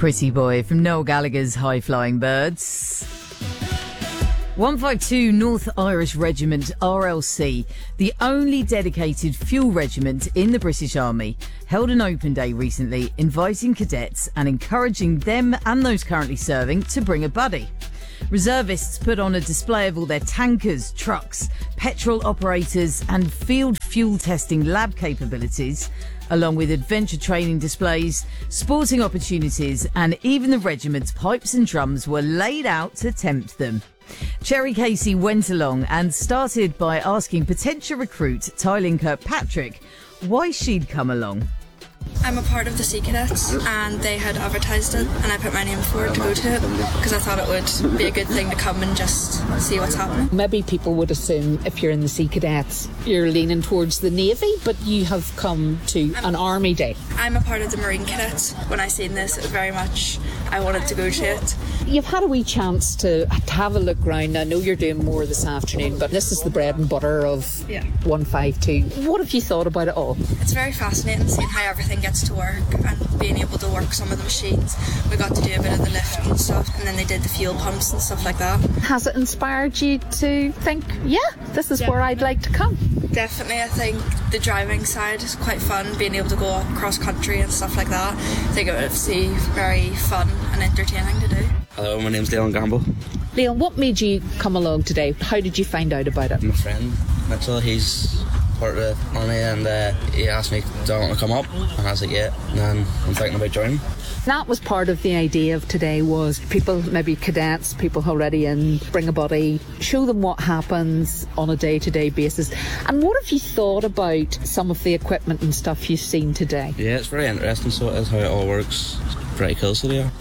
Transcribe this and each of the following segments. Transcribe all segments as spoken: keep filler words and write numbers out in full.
Pretty Boy from Noel Gallagher's High Flying Birds. one fifty-two North Irish Regiment R L C, the only dedicated fuel regiment in the British Army, held an open day recently, inviting cadets and encouraging them and those currently serving to bring a buddy. Reservists put on a display of all their tankers, trucks, petrol operators and field fuel testing lab capabilities, along with adventure training displays, sporting opportunities, and even the regiment's pipes and drums were laid out to tempt them. Cherry Casey went along and started by asking potential recruit Tylin Kirkpatrick why she'd come along. I'm a part of the Sea Cadets and they had advertised it and I put my name forward to go to it because I thought it would be a good thing to come and just see what's happening. Maybe people would assume if you're in the Sea Cadets you're leaning towards the Navy, but you have come to I'm, an Army Day. I'm a part of the Marine Cadets. When I seen this, it was very much I wanted to go to it. You've had a wee chance to, to have a look round. I know you're doing more this afternoon, but this is the bread and butter of yeah. one fifty-two. What have you thought about it all? It's very fascinating seeing how everything gets to work and being able to work some of the machines. We got to do a bit of the lift and stuff, and then they did the fuel pumps and stuff like that. Has it inspired you to think, yeah, this is Definitely. where I'd like to come? Definitely. I think the driving side is quite fun, being able to go across country and stuff like that. I think it would be very fun and entertaining to do. Hello, my name's Leon Gamble. Leon, what made you come along today? How did you find out about it? My friend Mitchell, he's part of the army, and uh, he asked me, do I want to come up? And I was like, yeah, and then I'm thinking about joining. That was part of the idea of today, was people, maybe cadets, people already in, bring a buddy, show them what happens on a day-to-day basis. And what have you thought about some of the equipment and stuff you've seen today? Yeah, it's very interesting, so it is how it all works. Pretty cool, so they are.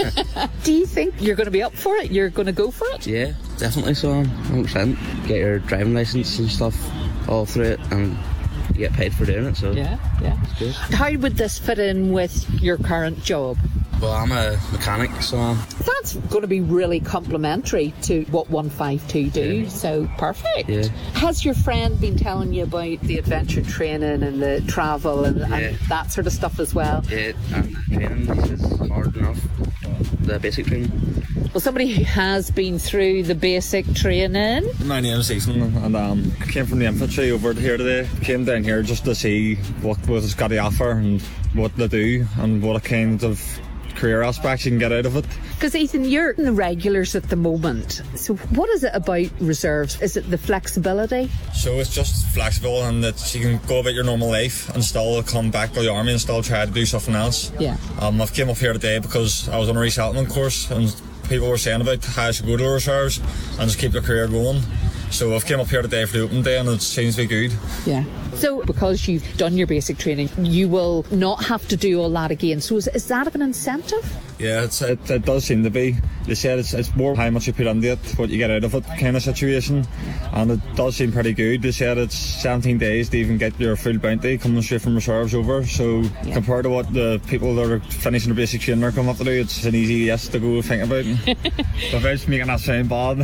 Do you think you're going to be up for it? You're going to go for it? Yeah, definitely so, one hundred percent. Get your driving licence and stuff all through it, and you get paid for doing it, so yeah, yeah. It's good. How would this fit in with your current job? Well, I'm a mechanic, so I'm... That's going to be really complementary to what one fifty-two do, yeah. So perfect. Yeah. Has your friend been telling you about the adventure training and the travel and, yeah. and that sort of stuff as well? Yeah, and the training is hard enough, the basic training. Well, somebody who has been through the basic training. My name's Ethan, and um, I came from the infantry over here today. Came down here just to see what was got to offer and what they do and what kind of career aspects you can get out of it. Because Ethan, you're in the regulars at the moment, so what is it about reserves? Is it the flexibility? So it's just flexible, and that you can go about your normal life and still come back to the army and still try to do something else. Yeah. Um, I've came up here today because I was on a resettlement course and people were saying about how I should go to the reserves and just keep your career going. So I've came up here today for the open day and it seems to be good. Yeah. So because you've done your basic training, you will not have to do all that again. So is, is that an incentive? Yeah, it's, it, it does seem to be. They said it's, it's more how much you put into it, what you get out of it kind of situation. And it does seem pretty good. They said it's seventeen days to even get your full bounty coming straight from reserves over. So yeah. Compared to what the people that are finishing their basic training are coming up to do, it's an easy yes to go think about. Without making that sound bad.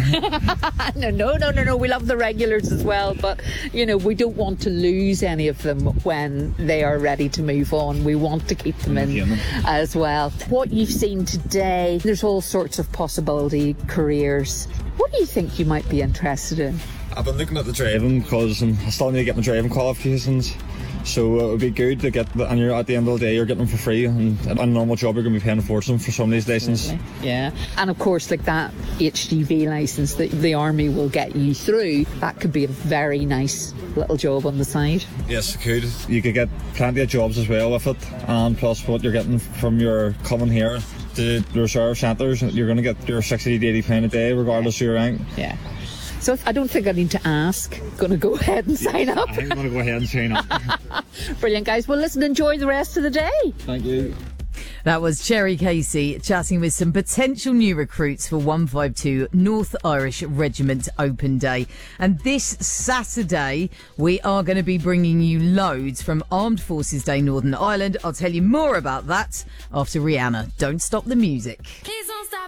no, no, no, no, no. We love the regulars as well, but you know, we don't want to lose any of them when they are ready to move on. We want to keep them in them. as well. What you've seen today, there's all sorts of possibility careers. What do you think you might be interested in? I've been looking at the driving because I still need to get my driving qualifications. So it would be good to get, the, and you're at the end of the day, you're getting them for free. And on a normal job, you're going to be paying a fortune for some of these licenses. Yeah, and of course, like that H G V licence that the army will get you through, that could be a very nice little job on the side. Yes, it could. You could get plenty of jobs as well with it, and plus what you're getting from your coming here to the reserve centres, you're going to get your sixty to eighty pounds a day, regardless of your rank. Yeah. So I don't think I need to ask. Going to go ahead and sign yes, up. I think I'm going to go ahead and sign up. Brilliant, guys. Well, listen, enjoy the rest of the day. Thank you. That was Cherry Casey chatting with some potential new recruits for one fifty-two North Irish Regiment Open Day. And this Saturday, we are going to be bringing you loads from Armed Forces Day Northern Ireland. I'll tell you more about that after Rihanna. Don't stop the music.